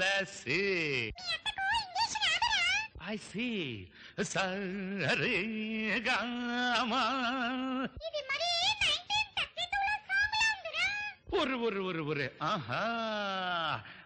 Tulasi I see. సరే gamma ఇది మరి 1932 లో సాంగ్ లా ఉందిరా. ఒర్రు ఒర్రు ఒర్రు ఒర్రే ఆహా